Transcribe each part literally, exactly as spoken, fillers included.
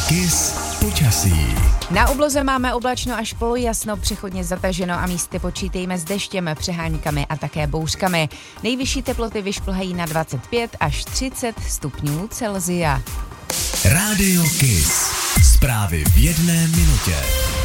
Kiss počasí. Na obloze máme oblačno až polojasno, přechodně zataženo a místy počítejme s deštěm, přeháňkami a také bouřkami. Nejvyšší teploty vyšplhají na dvacet pět až třicet stupňů Celsia. Rádio Kiss. Zprávy v jedné minutě.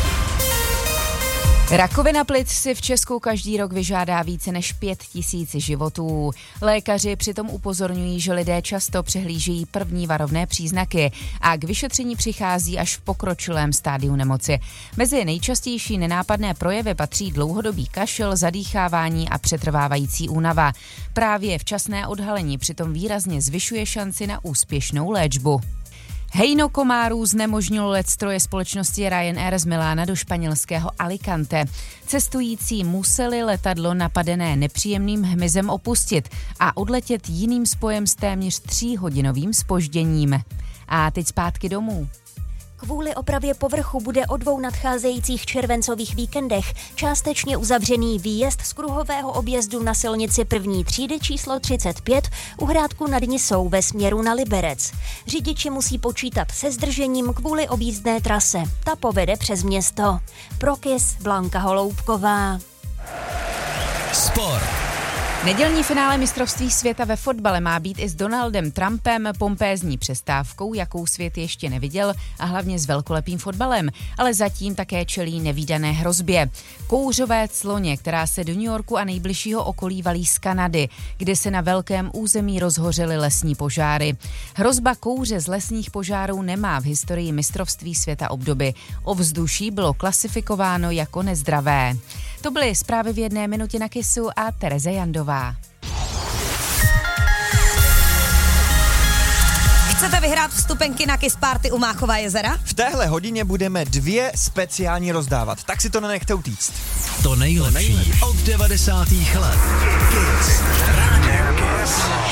Rakovina plic si v Česku každý rok vyžádá více než pět tisíc životů. Lékaři přitom upozorňují, že lidé často přehlížejí první varovné příznaky a k vyšetření přichází až v pokročilém stádiu nemoci. Mezi nejčastější nenápadné projevy patří dlouhodobý kašel, zadýchávání a přetrvávající únava. Právě včasné odhalení přitom výrazně zvyšuje šanci na úspěšnou léčbu. Hejno komárů znemožnilo let stroje společnosti Ryanair z Milána do španělského Alicante. Cestující museli letadlo napadené nepříjemným hmyzem opustit a odletět jiným spojem s téměř tříhodinovým zpožděním. A teď zpátky domů. Kvůli opravě povrchu bude o dvou nadcházejících červencových víkendech částečně uzavřený výjezd z kruhového objezdu na silnici první třídy číslo třicet pět u Hrádku nad Nisou ve směru na Liberec. Řidiči musí počítat se zdržením kvůli objízdné trase. Ta povede přes město. Pro Kiss Blanka Holoubková. Sport. Nedělní finále mistrovství světa ve fotbale má být i s Donaldem Trumpem pompézní přestávkou, jakou svět ještě neviděl, a hlavně s velkolepým fotbalem, ale zatím také čelí nevídané hrozbě. Kouřové cloně, která se do New Yorku a nejbližšího okolí valí z Kanady, kde se na velkém území rozhořely lesní požáry. Hrozba kouře z lesních požárů nemá v historii mistrovství světa obdoby. Ovzduší bylo klasifikováno jako nezdravé. To byly zprávy v jedné minutě na Kissu a Tereze Jandová. Chcete vyhrát vstupenky na Kiss Party u Máchova jezera? V téhle hodině budeme dvě speciální rozdávat, tak si to nenechte utíct. To nejlepší od devadesátých let. Kiss. Rádio Kiss.